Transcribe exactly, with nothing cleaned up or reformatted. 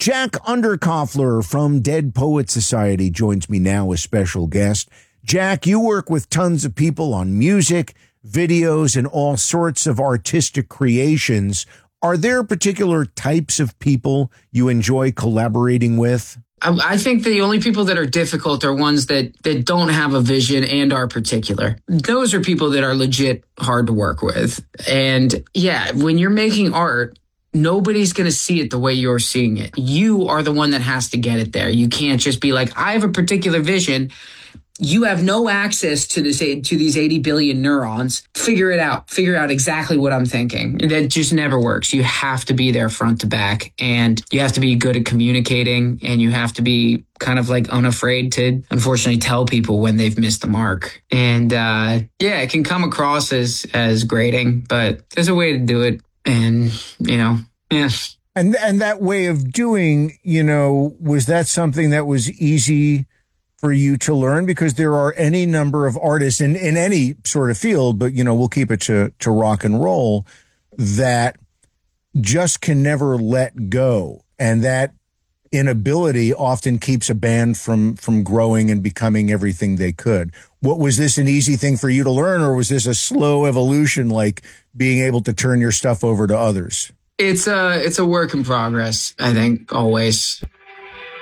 Jack Underkoffler from Dead Poet Society joins me now as special guest. Jack, you work with tons of people on music, videos, and all sorts of artistic creations. Are there particular types of people you enjoy collaborating with? I think the only people that are difficult are ones that, that don't have a vision and are particular. Those are people that are legit hard to work with. And yeah, when you're making art, nobody's going to see it the way you're seeing it. You are the one that has to get it there. You can't just be like, I have a particular vision. You have no access to this, to these eighty billion neurons. Figure it out. Figure out exactly what I'm thinking. That just never works. You have to be there front to back, and you have to be good at communicating, and you have to be kind of like unafraid to, unfortunately, tell people when they've missed the mark. And uh, yeah, it can come across as, as grating, but there's a way to do it. And, you know, yeah. And, and that way of doing, you know, was that something that was easy for you to learn? Because there are any number of artists in, in any sort of field, but, you know, we'll keep it to, to rock and roll, that just can never let go. And that inability often keeps a band from, from growing and becoming everything they could. What, was this an easy thing for you to learn, or was this a slow evolution, like being able to turn your stuff over to others? It's a, it's a work in progress, I think, always.